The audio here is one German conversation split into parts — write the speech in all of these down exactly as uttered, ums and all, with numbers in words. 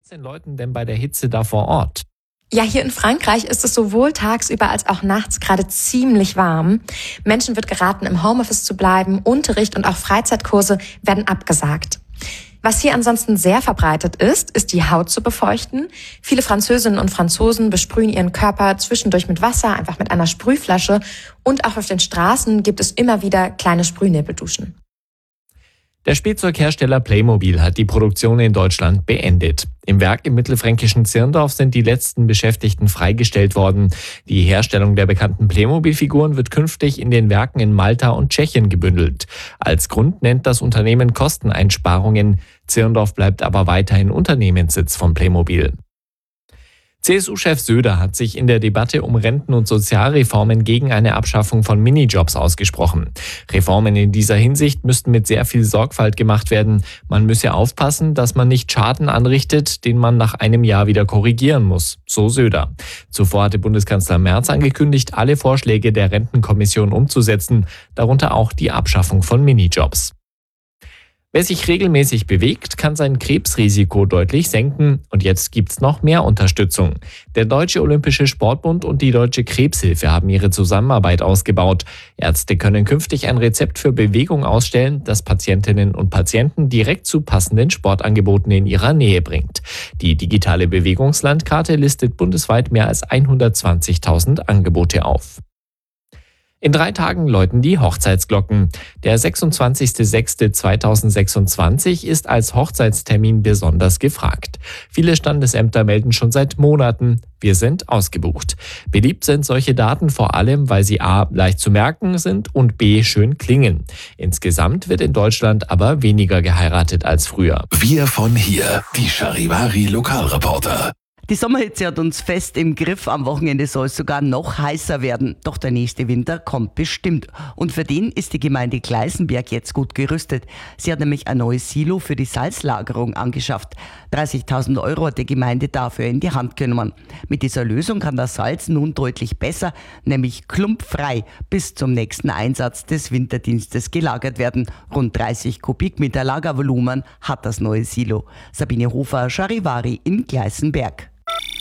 geht's den Leuten denn bei der Hitze da vor Ort? Ja, hier in Frankreich ist es sowohl tagsüber als auch nachts gerade ziemlich warm. Menschen wird geraten, im Homeoffice zu bleiben. Unterricht und auch Freizeitkurse werden abgesagt. Was hier ansonsten sehr verbreitet ist, ist die Haut zu befeuchten. Viele Französinnen und Franzosen besprühen ihren Körper zwischendurch mit Wasser, einfach mit einer Sprühflasche. Und auch auf den Straßen gibt es immer wieder kleine Sprühnebelduschen. Der Spielzeughersteller Playmobil hat die Produktion in Deutschland beendet. Im Werk im mittelfränkischen Zirndorf sind die letzten Beschäftigten freigestellt worden. Die Herstellung der bekannten Playmobil-Figuren wird künftig in den Werken in Malta und Tschechien gebündelt. Als Grund nennt das Unternehmen Kosteneinsparungen. Zirndorf bleibt aber weiterhin Unternehmenssitz von Playmobil. C S U-Chef Söder hat sich in der Debatte um Renten- und Sozialreformen gegen eine Abschaffung von Minijobs ausgesprochen. Reformen in dieser Hinsicht müssten mit sehr viel Sorgfalt gemacht werden. Man müsse aufpassen, dass man nicht Schaden anrichtet, den man nach einem Jahr wieder korrigieren muss, so Söder. Zuvor hatte Bundeskanzler Merz angekündigt, alle Vorschläge der Rentenkommission umzusetzen, darunter auch die Abschaffung von Minijobs. Wer sich regelmäßig bewegt, kann sein Krebsrisiko deutlich senken. Und jetzt gibt's noch mehr Unterstützung. Der Deutsche Olympische Sportbund und die Deutsche Krebshilfe haben ihre Zusammenarbeit ausgebaut. Ärzte können künftig ein Rezept für Bewegung ausstellen, das Patientinnen und Patienten direkt zu passenden Sportangeboten in ihrer Nähe bringt. Die digitale Bewegungslandkarte listet bundesweit mehr als hundertzwanzigtausend Angebote auf. In drei Tagen läuten die Hochzeitsglocken. Der sechsundzwanzigster sechster zweitausendsechsundzwanzig ist als Hochzeitstermin besonders gefragt. Viele Standesämter melden schon seit Monaten, wir sind ausgebucht. Beliebt sind solche Daten vor allem, weil sie a. leicht zu merken sind und b. schön klingen. Insgesamt wird in Deutschland aber weniger geheiratet als früher. Wir von hier, die Charivari Lokalreporter. Die Sommerhitze hat uns fest im Griff. Am Wochenende soll es sogar noch heißer werden. Doch der nächste Winter kommt bestimmt. Und für den ist die Gemeinde Gleisenberg jetzt gut gerüstet. Sie hat nämlich ein neues Silo für die Salzlagerung angeschafft. dreißigtausend Euro hat die Gemeinde dafür in die Hand genommen. Mit dieser Lösung kann das Salz nun deutlich besser, nämlich klumpfrei, bis zum nächsten Einsatz des Winterdienstes gelagert werden. Rund dreißig Kubikmeter Lagervolumen hat das neue Silo. Sabine Hofer, Charivari in Gleisenberg.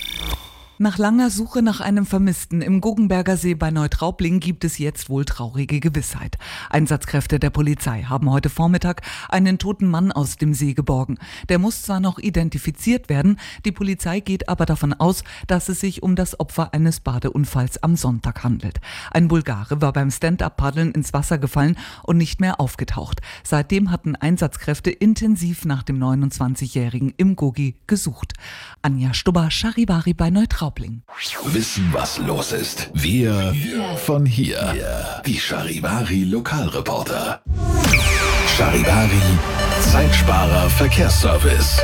Nach langer Suche nach einem Vermissten im Guggenberger See bei Neutraubling gibt es jetzt wohl traurige Gewissheit. Einsatzkräfte der Polizei haben heute Vormittag einen toten Mann aus dem See geborgen. Der muss zwar noch identifiziert werden, die Polizei geht aber davon aus, dass es sich um das Opfer eines Badeunfalls am Sonntag handelt. Ein Bulgare war beim Stand-up-Paddeln ins Wasser gefallen und nicht mehr aufgetaucht. Seitdem hatten Einsatzkräfte intensiv nach dem neunundzwanzigjährigen im Guggi gesucht. Anja Stubber, Charivari bei Neutraubling. Wissen, was los ist. Wir von hier. Die Charivari Lokalreporter. Charivari Zeitsparer Verkehrsservice.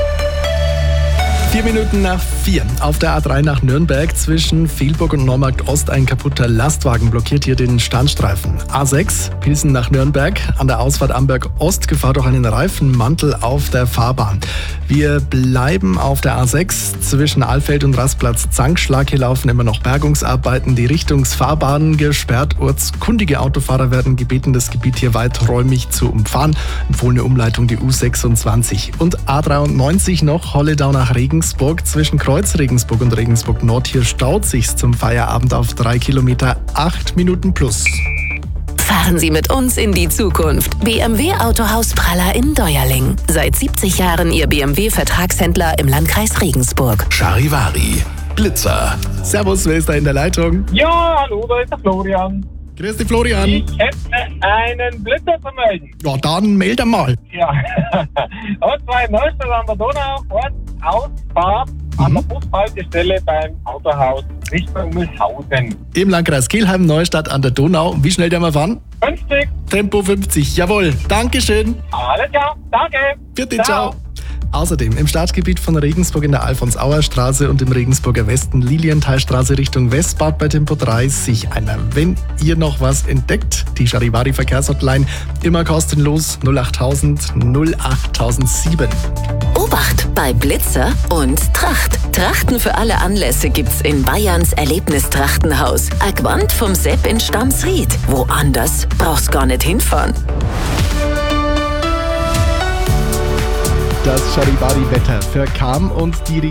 Vier Minuten nach vier. Auf der A drei nach Nürnberg zwischen Vilburg und Neumarkt Ost ein kaputter Lastwagen blockiert hier den Standstreifen. A sechs Pilsen nach Nürnberg. An der Ausfahrt Amberg Ost Gefahr durch einen Reifenmantel auf der Fahrbahn. Wir bleiben auf der A sechs zwischen Alfeld und Rastplatz Zankschlag. Hier laufen immer noch Bergungsarbeiten. Die Richtungsfahrbahnen gesperrt. Ortskundige Autofahrer werden gebeten, das Gebiet hier weiträumig zu umfahren. Empfohlene Umleitung die U sechsundzwanzig. Und A dreiundneunzig noch Holledau nach Regensburg. Zwischen Kreuz Regensburg und Regensburg Nord. Hier staut sich's zum Feierabend auf drei Kilometer, acht Minuten plus. Fahren Sie mit uns in die Zukunft. B M W Autohaus Praller in Deuerling. Seit siebzig Jahren Ihr B M W-Vertragshändler im Landkreis Regensburg. Charivari Blitzer. Servus, wer ist da in der Leitung? Ja, hallo, da ist der Florian. Grüß dich, Florian. Ich hätte einen Blitzer zu melden. Ja, dann melde mal. Ja, und zwar in Neustadt an der Donau, Ortsausfahrt mhm. an der Bushaltestelle beim Autohaus Richtung Mühlhausen. Im Landkreis Kelheim, Neustadt an der Donau. Wie schnell der mal fahren? fünfzig. Tempo fünfzig, jawohl. Dankeschön. Alles klar, danke. Bitte, ciao. ciao. Außerdem im Stadtgebiet von Regensburg in der Alfons-Auer-Straße und im Regensburger Westen Lilienthalstraße Richtung Westbad bei Tempo dreißig einer. Wenn ihr noch was entdeckt, die Charivari Verkehrshotline immer kostenlos null achttausend null achttausendsieben. Obacht bei Blitzer und Tracht. Trachten für alle Anlässe gibt's in Bayerns Erlebnistrachtenhaus. Agwand vom Sepp in Stamsried. Woanders brauchst gar nicht hinfahren. Das Charivari-Wetter für Cham und die